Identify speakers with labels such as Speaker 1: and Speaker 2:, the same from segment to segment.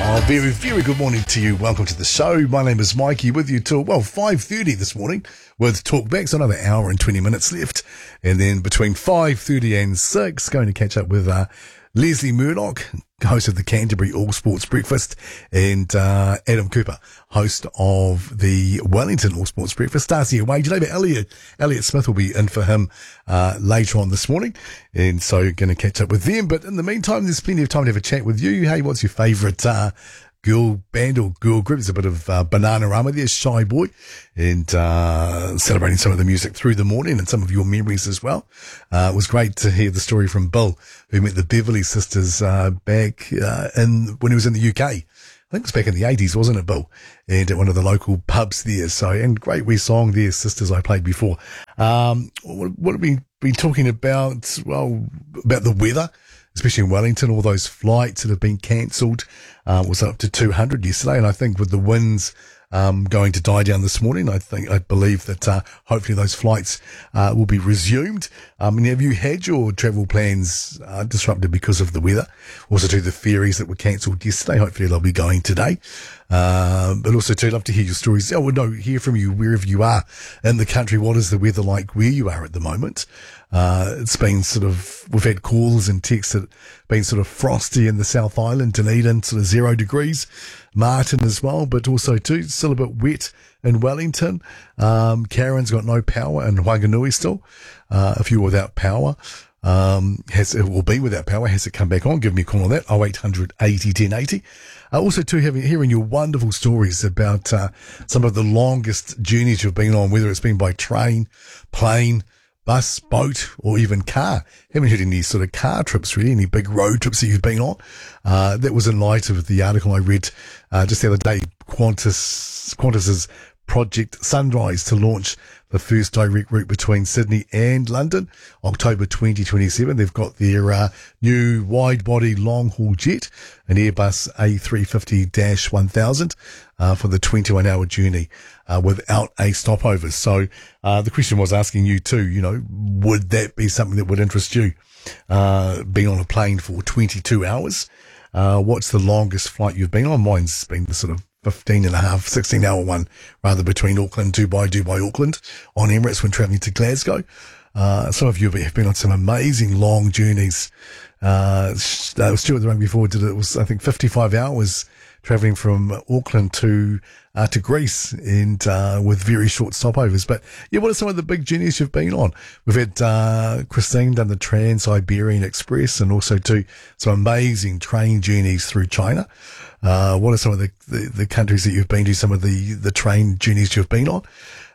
Speaker 1: Very, very good morning to you. Welcome to the show. My name is Mikey, with you till, 5:30 this morning with Talkbacks. Another hour and 20 minutes left. And then between 5:30 and 6, going to catch up with Leslie Murdoch, host of the Canterbury All Sports Breakfast, and Adam Cooper, host of the Wellington All Sports Breakfast. Darcy away today, but Elliot Smith will be in for him later on this morning, and so going to catch up with them. But in the meantime, there's plenty of time to have a chat with you. Hey, what's your favourite girl band or girl group? There's a bit of Bananarama there, Shy Boy, and celebrating some of the music through the morning and some of your memories as well. It was great to hear the story from Bill, who met the Beverly Sisters back when he was in the UK. I think it was back in the 80s, wasn't it, Bill? And at one of the local pubs there. So, and great wee song there, Sisters, I played before. What have we been talking about? Well, about the weather, especially in Wellington, all those flights that have been cancelled. Was up to 200 yesterday. And I think with the winds going to die down this morning, I believe that hopefully those flights will be resumed. And have you had your travel plans disrupted because of the weather? Also to the ferries that were cancelled yesterday, hopefully they'll be going today. But also too, love to hear your stories. Hear from you wherever you are in the country. What is the weather like where you are at the moment? It's been we've had calls and texts that been sort of frosty in the South Island, Dunedin, sort of 0 degrees, Martin as well, but also too, still a bit wet in Wellington. Karen's got no power in Whanganui still. A few without power. It will be without power. Has it come back on? Give me a call on that. 0800 80 10 80. Also too, hearing your wonderful stories about, some of the longest journeys you've been on, whether it's been by train, plane, bus, boat, or even car. Haven't heard any sort of car trips really, any big road trips that you've been on. That was in light of the article I read, just the other day, Qantas's Project Sunrise to launch the first direct route between Sydney and London, October 2027. They've got their new wide-body long-haul jet, an Airbus A350-1000, for the 21-hour journey without a stopover. So the question was asking you too, would that be something that would interest you, being on a plane for 22 hours? What's the longest flight you've been on? Mine's been the sort of 16-hour one, rather, between Auckland, Dubai, Auckland, on Emirates when travelling to Glasgow. Some of you have been on some amazing long journeys. Stuart the Rugby Forward did it. It was, I think, 55 hours travelling from Auckland to Greece, and with very short stopovers. But yeah, what are some of the big journeys you've been on? We've had Christine done the Trans-Siberian Express, and also too some amazing train journeys through China. What are some of the countries that you've been to, some of the train journeys you've been on?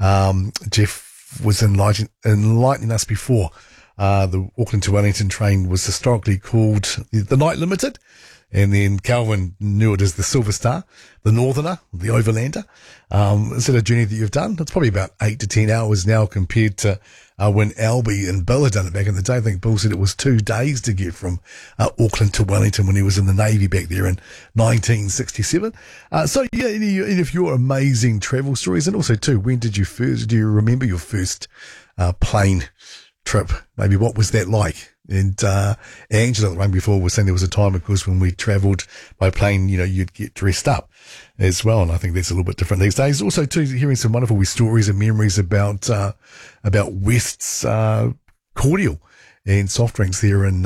Speaker 1: Jeff was enlightening us before. The Auckland to Wellington train was historically called the Night Limited. And then Calvin knew it as the Silver Star, the Northerner, the Overlander. Is that a journey that you've done? It's probably about 8 to 10 hours now compared to when Albie and Bill had done it back in the day. I think Bill said it was 2 days to get from Auckland to Wellington when he was in the Navy back there in 1967. So yeah, any of your amazing travel stories, and also too, do you remember your first plane trip? Maybe what was that like? And Angela, the one before, was saying there was a time, of course, when we travelled by plane, you'd get dressed up as well. And I think that's a little bit different these days. Also, too, hearing some wonderful stories and memories about West's cordial and soft drinks there in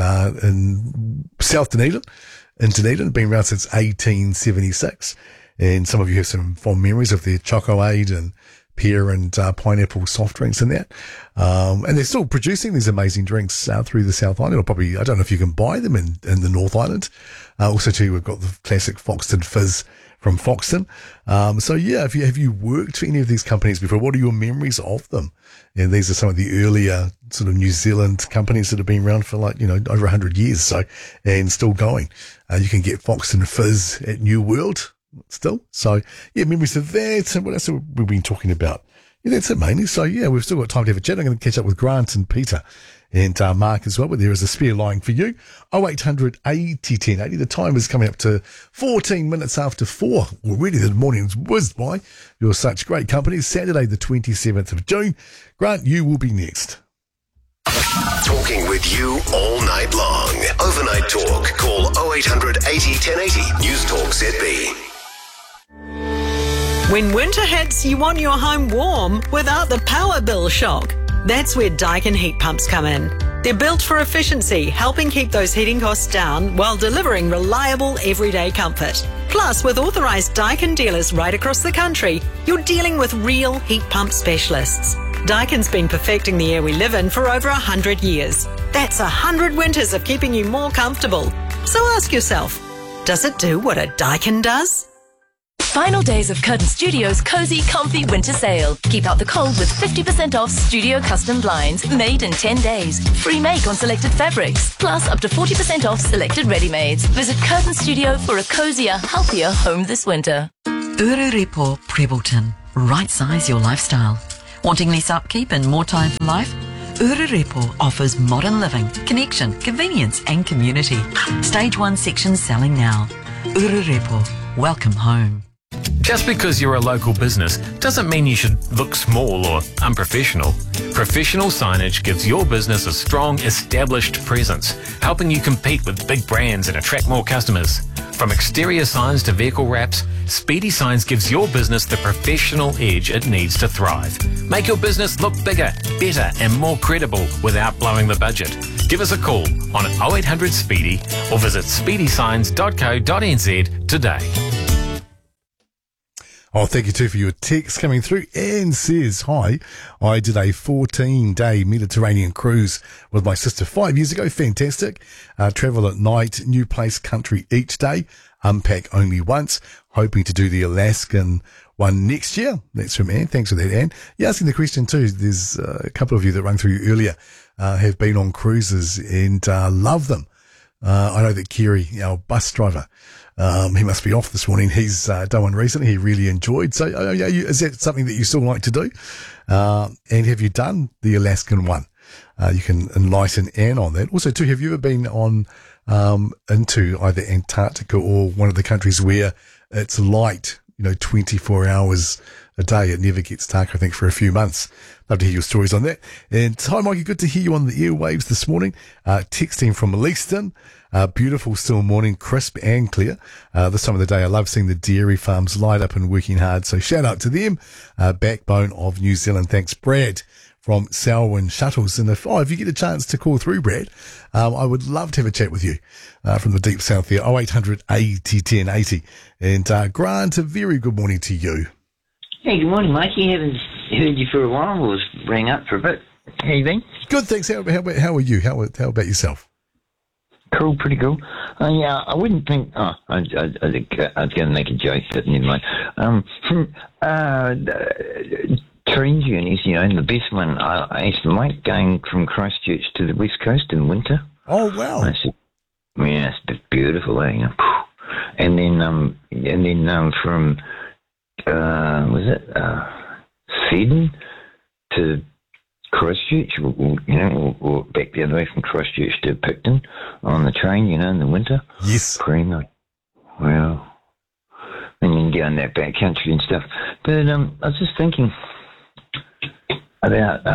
Speaker 1: South Dunedin. In Dunedin, been around since 1876. And some of you have some fond memories of their Chocoade and pear and pineapple soft drinks in that. And they're still producing these amazing drinks through the South Island. Or probably, I don't know if you can buy them in the North Island. Also, too, we've got the classic Foxton Fizz from Foxton. So, yeah, have you worked for any of these companies before? What are your memories of them? And these are some of the earlier sort of New Zealand companies that have been around for over 100 years. So, and still going. You can get Foxton Fizz at New World still. So yeah, memories of that. And what else have we been talking about? Yeah, that's it mainly. So yeah, we've still got time to have a chat. I'm going to catch up with Grant and Peter and Mark as well, but there is a spare line for you. 0800 80 10 80. The time is coming up to 14 minutes after 4. Already the morning's whizzed by. You're such great company. Saturday the 27th of June. Grant, you will be next.
Speaker 2: Talking with you all night long. Overnight Talk. Call 0800 80 1080. News Talk ZB.
Speaker 3: When winter hits, you want your home warm without the power bill shock. That's where Daikin heat pumps come in. They're built for efficiency, helping keep those heating costs down while delivering reliable everyday comfort. Plus, with authorised Daikin dealers right across the country, you're dealing with real heat pump specialists. Daikin's been perfecting the air we live in for over 100 years. That's 100 winters of keeping you more comfortable. So ask yourself, does it do what a Daikin does?
Speaker 4: Final days of Curtain Studios' cozy, comfy winter sale. Keep out the cold with 50% off studio custom blinds made in 10 days. Free make on selected fabrics. Plus up to 40% off selected ready-mades. Visit Curtain Studio for a cozier, healthier home this winter.
Speaker 5: Ururepo Prebleton. Right size your lifestyle. Wanting less upkeep and more time for life? Ururepo offers modern living, connection, convenience and community. Stage 1 section selling now. Ururepo. Welcome home.
Speaker 6: Just because you're a local business doesn't mean you should look small or unprofessional. Professional signage gives your business a strong, established presence, helping you compete with big brands and attract more customers. From exterior signs to vehicle wraps, Speedy Signs gives your business the professional edge it needs to thrive. Make your business look bigger, better and more credible without blowing the budget. Give us a call on 0800 Speedy or visit speedysigns.co.nz today.
Speaker 1: Oh, thank you too for your text coming through. Anne says, hi, I did a 14-day Mediterranean cruise with my sister 5 years ago. Fantastic. Travel at night, new place, country each day. Unpack only once. Hoping to do the Alaskan one next year. That's from Anne. Thanks for that, Anne. You're asking the question too. There's a couple of you that rang through earlier, have been on cruises and love them. I know that Kerry, our bus driver, he must be off this morning. He's done one recently. He really enjoyed. So is that something that you still like to do? And have you done the Alaskan one? You can enlighten Anne on that. Also, too, have you ever been on into either Antarctica or one of the countries where it's light, 24 hours a day? It never gets dark, I think, for a few months. Love to hear your stories on that. And hi, Mikey, good to hear you on the airwaves this morning. Texting from Leaston. Beautiful still morning, crisp and clear. This time of the day, I love seeing the dairy farms light up and working hard. So shout out to them. Backbone of New Zealand. Thanks, Brad from Selwyn Shuttles. And if you get a chance to call through, Brad, I would love to have a chat with you from the deep south there. 0800 80 1080. And Grant, a very good morning to you.
Speaker 7: Hey, good morning, Mikey. Haven't heard you for a while. We'll ring up for a bit. How you been?
Speaker 1: Good, thanks. How are you? How about yourself?
Speaker 7: Cool, pretty cool. I wouldn't think. I was going to make a joke, but never mind. Train journeys, and the best one I used to like going from Christchurch to the West Coast in winter.
Speaker 1: Oh wow!
Speaker 7: Yeah, it's beautiful, eh? And then from Sydney to Christchurch, or back the other way from Christchurch to Picton on the train, in the winter.
Speaker 1: Yes.
Speaker 7: Primo. Well, and then down that back country and stuff. But I was just thinking about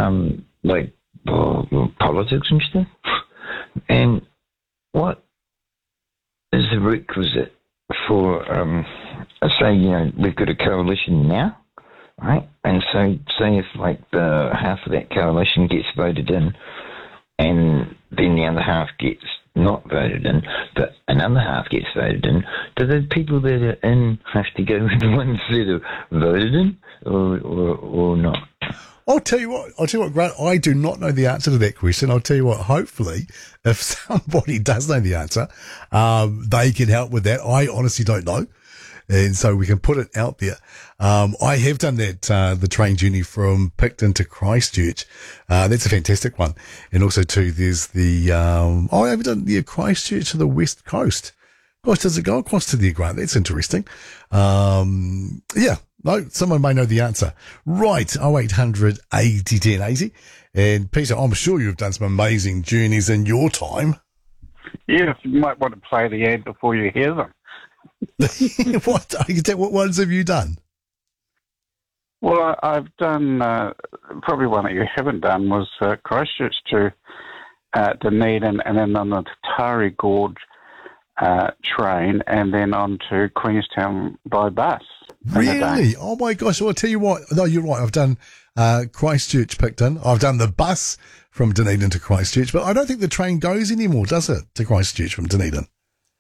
Speaker 7: politics and stuff, and what is the requisite for say we've got a coalition now, right? And so say if the half of that coalition gets voted in, and then the other half gets not voted in, but another half gets voted in, do the people that are in have to go with the ones that are voted in, or not?
Speaker 1: I'll tell you what, Grant, I do not know the answer to that question. I'll tell you what, hopefully, if somebody does know the answer, they can help with that. I honestly don't know. And so we can put it out there. I have done that, the train journey from Picton to Christchurch. That's a fantastic one. And also too, there's the, I haven't done the Christchurch to the West Coast. Gosh, does it go across to the Grant? That's interesting. Yeah. No, someone may know the answer. Right, 0800 80 1080. And Peter, I'm sure you've done some amazing journeys in your time.
Speaker 8: Yes, you might want to play the ad before you hear them.
Speaker 1: What ones have you done?
Speaker 8: Well, I've done, probably one that you haven't done was Christchurch to Dunedin, and then on the Tatari Gorge train, and then on to Queenstown by bus.
Speaker 1: Really? Oh my gosh! Well, I'll tell you what. No, you're right. I've done Christchurch Picton. I've done the bus from Dunedin to Christchurch, but I don't think the train goes anymore, does it? To Christchurch from Dunedin?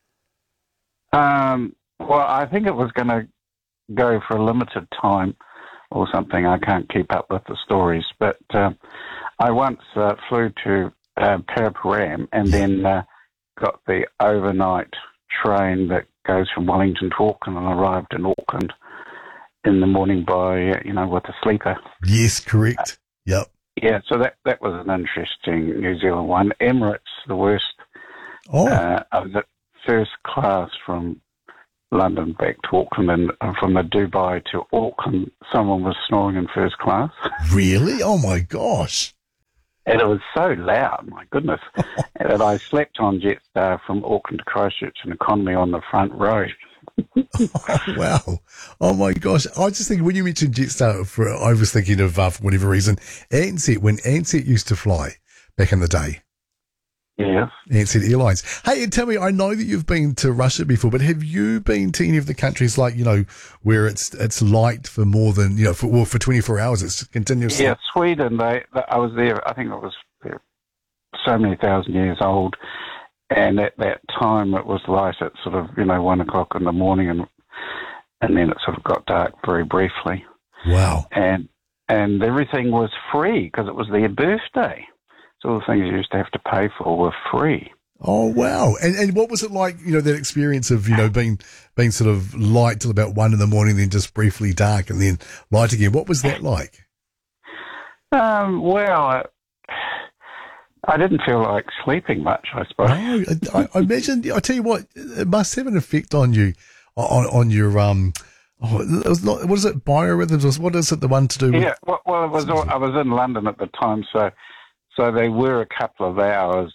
Speaker 8: Well, I think it was going to go for a limited time or something. I can't keep up with the stories, but I once flew to Paraparaumu and then got the overnight train that goes from Wellington to Auckland, and arrived in Auckland in the morning by, with a sleeper.
Speaker 1: Yes, correct. Yep.
Speaker 8: Yeah, so that was an interesting New Zealand one. Emirates, the worst.
Speaker 1: Oh.
Speaker 8: I was at first class from London back to Auckland, and from the Dubai to Auckland, someone was snoring in first class.
Speaker 1: Really? Oh my gosh.
Speaker 8: And it was so loud, my goodness, that I slept on Jetstar from Auckland to Christchurch in economy on the front row.
Speaker 1: Wow. Oh my gosh. I was just thinking, when you mentioned Jetstar, I was thinking of, for whatever reason, Ansett, when Ansett used to fly back in the day.
Speaker 8: Yes.
Speaker 1: Ansett Airlines. Hey, and tell me, I know that you've been to Russia before, but have you been to any of the countries like, where it's light for more than, for 24 hours, it's continuously?
Speaker 8: Yeah, Sweden, I was there, I think it was so many thousand years old, and at that time it was light at sort of, 1 o'clock in the morning, and then it sort of got dark very briefly.
Speaker 1: Wow.
Speaker 8: And everything was free because it was their birthday. So all the things you used to have to pay for were free.
Speaker 1: Oh, wow. And what was it like, that experience of, being sort of light till about 1 in the morning, then just briefly dark and then light again? What was that like?
Speaker 8: Well, I didn't feel like sleeping much, I suppose.
Speaker 1: Oh, I imagine, I tell you what, it must have an effect on you, on your, it was not, what is it, biorhythms? What is it, the one to do with?
Speaker 8: Yeah, well, I was in London at the time, so they were a couple of hours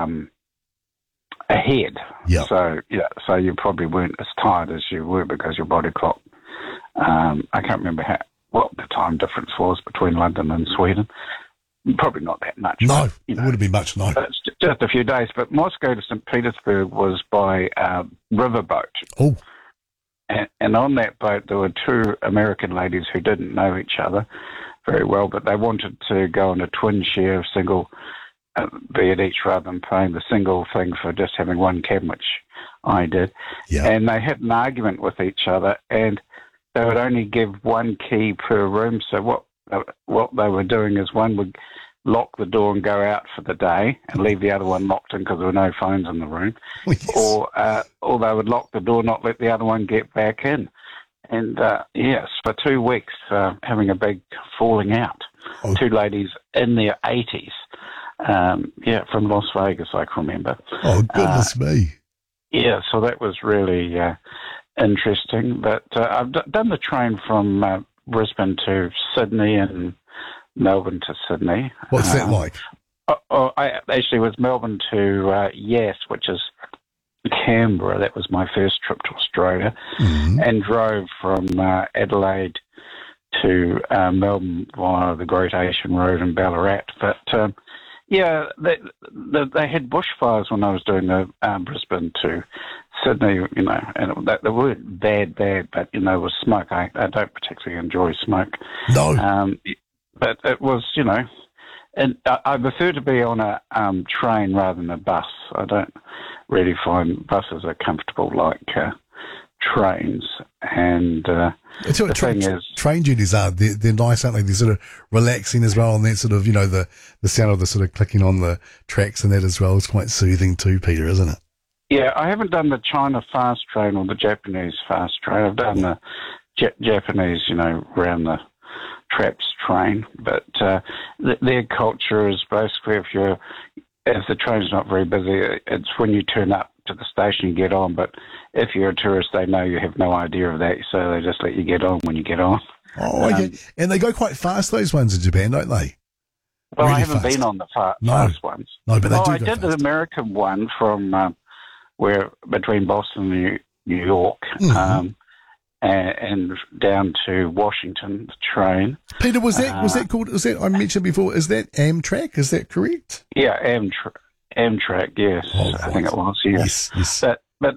Speaker 8: ahead.
Speaker 1: Yep.
Speaker 8: So you probably weren't as tired as you were because your body clock. I can't remember what the time difference was between London and Sweden. Probably not that much.
Speaker 1: No,
Speaker 8: but,
Speaker 1: it wouldn't be much, no.
Speaker 8: It's just a few days. But Moscow to St. Petersburg was by riverboat.
Speaker 1: Oh.
Speaker 8: And on that boat there were two American ladies who didn't know each other very well, but they wanted to go on a twin share of single bed each rather than paying the single thing for just having one cabin, which I did.
Speaker 1: Yeah.
Speaker 8: And they had an argument with each other, and they would only give one key per room. So what they were doing is one would lock the door and go out for the day and leave the other one locked in because there were no phones in the room.
Speaker 1: Yes.
Speaker 8: Or they would lock the door, not let the other one get back in. And, yes, for 2 weeks, having a big falling out.
Speaker 1: Oh.
Speaker 8: Two ladies in their 80s, from Las Vegas, I can remember.
Speaker 1: Oh, goodness me.
Speaker 8: Yeah, so that was really interesting. But I've done the train from Brisbane to Sydney and Melbourne to Sydney.
Speaker 1: What's that like?
Speaker 8: I actually was Melbourne to Yass, which is Canberra. That was my first trip to Australia, and drove from Adelaide to Melbourne via the Great Ocean Road in Ballarat. But they had bushfires when I was doing the Brisbane to Sydney, and they weren't bad, but with smoke. I don't particularly enjoy smoke.
Speaker 1: No.
Speaker 8: But it was, and I prefer to be on a train rather than a bus. I don't really find buses are comfortable like trains. And the thing is,
Speaker 1: train journeys they're nice, aren't they? They're sort of relaxing as well, and that sort of the sound of the sort of clicking on the tracks and that as well is quite soothing too, Peter, isn't it?
Speaker 8: Yeah, I haven't done the China fast train or the Japanese fast train. I've done the Japanese, around the traps train, but their culture is basically if the train's not very busy, it's when you turn up to the station you get on, but if you're a tourist they know you have no idea of that, so they just let you get on when you get on.
Speaker 1: Oh, okay. And they go quite fast, those ones in Japan, don't they?
Speaker 8: Well,
Speaker 1: really
Speaker 8: I haven't
Speaker 1: fast.
Speaker 8: been on the fast ones.
Speaker 1: No, but they do
Speaker 8: I
Speaker 1: go
Speaker 8: did
Speaker 1: fast.
Speaker 8: the American one from between Boston and New York. and down to Washington, the train.
Speaker 1: Peter, was that called? Was that I mentioned before? Is that Amtrak? Is that correct?
Speaker 8: Yeah, Amtrak. Yes,
Speaker 1: Oh,
Speaker 8: I think it was. Yeah.
Speaker 1: Yes.
Speaker 8: But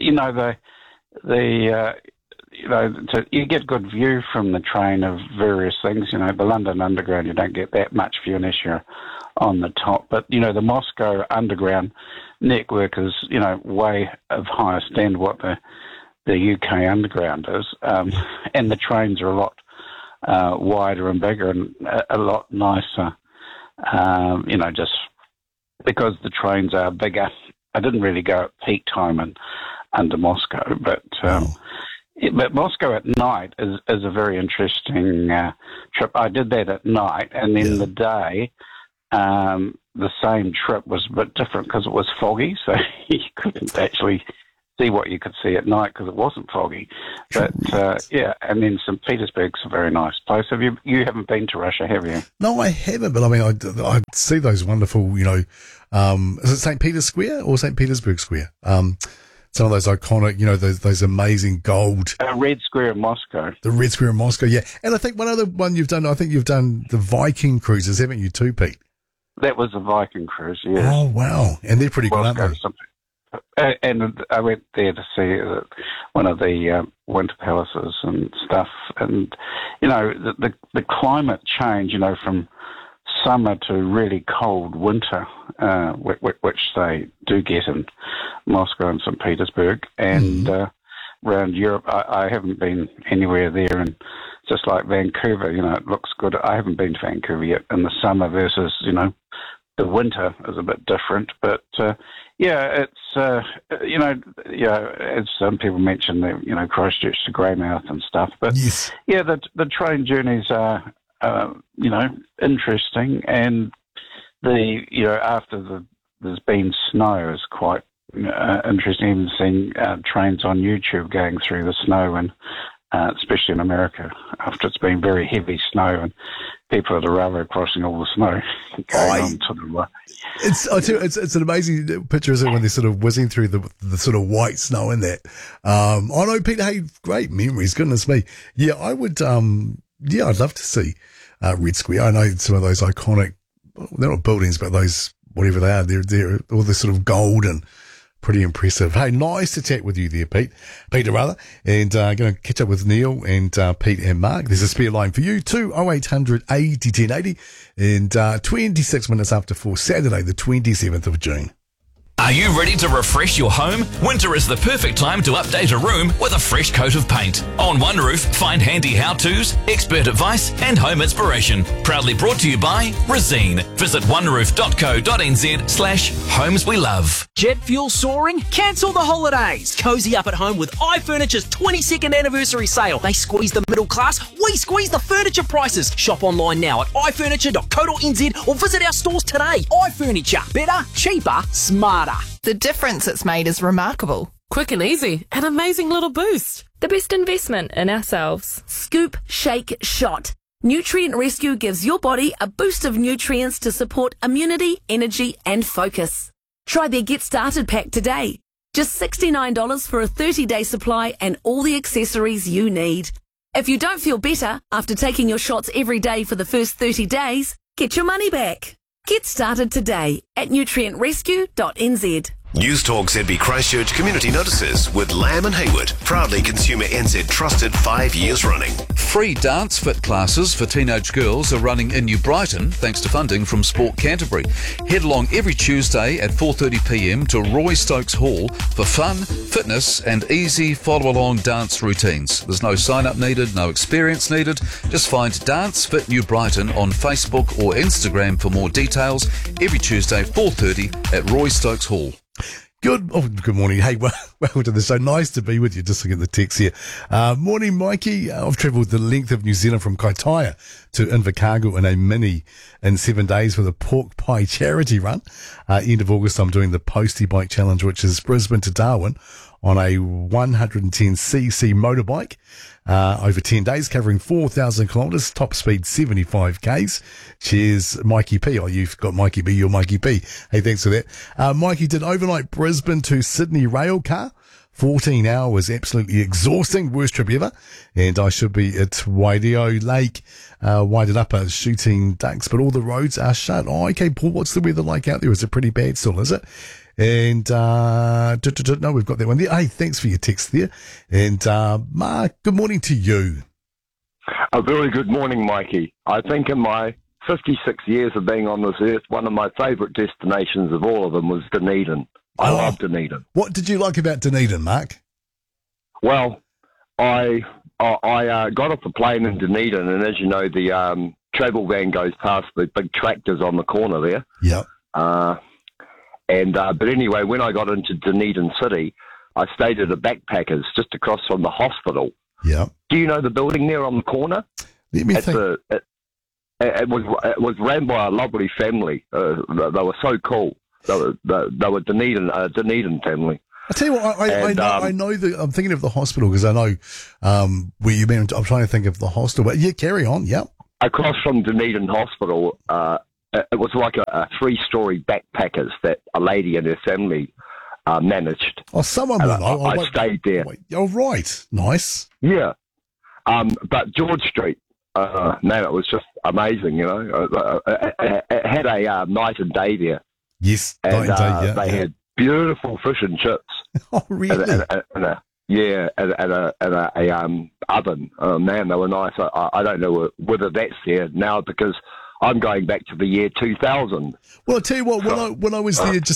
Speaker 8: you get good view from the train of various things. You know, the London Underground, you don't get that much view unless you're on the top. But, you know, the Moscow Underground network is, you know, way of higher standard what the UK Underground is. And the trains are a lot wider and bigger and a lot nicer, you know, just because the trains are bigger. I didn't really go at peak time under Moscow, but Moscow at night is a very interesting trip. I did that at night, and then the day, the same trip was a bit different because it was foggy, so you couldn't actually see what you could see at night because it wasn't foggy. But and then St. Petersburg's a very nice place. You haven't been to Russia, have you?
Speaker 1: No, I haven't, but I mean, I see those wonderful, you know, is it St. Peter's Square or St. Petersburg Square? Some of those iconic, you know, those amazing gold.
Speaker 8: Red Square in Moscow.
Speaker 1: The Red Square in Moscow, yeah. And I think one other one you've done, I think you've done the Viking cruises, haven't you too, Pete?
Speaker 8: That was a Viking cruise, yes.
Speaker 1: Oh, wow. And they're pretty good, aren't they?
Speaker 8: And I went there to see one of the winter palaces and stuff. And, you know, the climate change, you know, from summer to really cold winter, which they do get in Moscow and St. Petersburg. And around Europe, I haven't been anywhere there. And just like Vancouver, you know, it looks good. I haven't been to Vancouver yet. In the summer versus, you know, the winter is a bit different. But, it's, you know, as some people mentioned, you know, Christchurch to Greymouth and stuff. But, the train journeys are, you know, interesting. And after there's been snow is quite interesting. Even seeing trains on YouTube going through the snow, and especially in America after it's been very heavy snow and people at the railway crossing all the snow going on to the right.
Speaker 1: It's an amazing picture, isn't it, when they're sort of whizzing through the sort of white snow in that. I know, Peter, hey, great memories, goodness me. Yeah, I would, I'd love to see Red Square. I know some of those iconic, they're not buildings, but those, whatever they are, they're all the sort of gold and pretty impressive. Hey, nice to chat with you there, Peter, and going to catch up with Neil and Pete and Mark. There's a spare line for you too, 0800 80 1080, and 26 minutes after 4, Saturday the 27th of June.
Speaker 9: Are you ready to refresh your home? Winter is the perfect time to update a room with a fresh coat of paint. On One Roof, find handy how-tos, expert advice and home inspiration. Proudly brought to you by Resene. Visit oneRoof.co.nz/homes we love.
Speaker 10: Jet fuel soaring? Cancel the holidays. Cozy up at home with iFurniture's 22nd anniversary sale. They squeeze the middle class, we squeeze the furniture prices. Shop online now at ifurniture.co.nz or visit our stores today. iFurniture. Better, cheaper, smarter.
Speaker 11: The difference it's made is remarkable.
Speaker 12: Quick and easy. An amazing little boost.
Speaker 13: The best investment in ourselves.
Speaker 14: Scoop, shake, shot. Nutrient Rescue gives your body a boost of nutrients to support immunity, energy and focus. Try their Get Started pack today. Just $69 for a 30-day supply and all the accessories you need. If you don't feel better after taking your shots every day for the first 30 days, get your money back. Get started today at nutrientrescue.nz.
Speaker 2: News Talk ZB Christchurch Community Notices with Lamb and Hayward. Proudly Consumer NZ trusted 5 years running.
Speaker 15: Free dance fit classes for teenage girls are running in New Brighton thanks to funding from Sport Canterbury. Head along every Tuesday at 4:30pm to Roy Stokes Hall for fun, fitness and easy follow-along dance routines. There's no sign-up needed, no experience needed. Just find Dance Fit New Brighton on Facebook or Instagram for more details. Every Tuesday 4:30 at Roy Stokes Hall.
Speaker 1: Good morning. Hey, welcome to the show. Nice to be with you. Just looking at the text here. Morning, Mikey. I've travelled the length of New Zealand from Kaitaia to Invercargill in a mini in 7 days for the Pork Pie charity run. End of August, I'm doing the Postie Bike Challenge, which is Brisbane to Darwin on a 110cc motorbike. Over 10 days, covering 4,000 kilometres, top speed 75 k's. Cheers, Mikey P. Oh, you've got Mikey B, you're Mikey P. Hey, thanks for that. Mikey did overnight Brisbane to Sydney rail car, 14 hours, absolutely exhausting. Worst trip ever. And I should be at Waireo Lake, Wairarapa, shooting ducks, but all the roads are shut. Oh, okay, Paul, what's the weather like out there? Is it pretty bad still, is it? And, no, we've got that one there. Hey, thanks for your text there. And, Mark, good morning to you.
Speaker 16: A very good morning, Mikey. I think in my 56 years of being on this earth, one of my favourite destinations of all of them was Dunedin. I love Dunedin.
Speaker 1: What did you like about Dunedin, Mark?
Speaker 16: Well, I got off the plane in Dunedin, and as you know, the travel van goes past the big tractors on the corner there.
Speaker 1: Yeah.
Speaker 16: But anyway, when I got into Dunedin City, I stayed at a Backpackers just across from the hospital.
Speaker 1: Yeah.
Speaker 16: Do you know the building there on the corner?
Speaker 1: Let me think.
Speaker 16: It was ran by a lovely family. They were so cool. They were Dunedin family.
Speaker 1: I tell you what, I know that I'm thinking of the hospital because I know where you've been. I'm trying to think of the hostel, but yeah, carry on. Yeah.
Speaker 16: Across from Dunedin Hospital, it was like a 3-story Backpackers that a lady and her family managed.
Speaker 1: Oh, someone
Speaker 16: and I stayed there.
Speaker 1: Oh, right. Nice.
Speaker 16: Yeah. But George Street, man, it was just amazing, you know. It had a night and day there.
Speaker 1: Yes,
Speaker 16: and
Speaker 1: night and day, yeah.
Speaker 16: They had beautiful fish and chips.
Speaker 1: Oh, really?
Speaker 16: And a oven. Man, they were nice. I don't know whether that's there now because I'm going back to the year 2000.
Speaker 1: Well, I'll tell you what, when I was there just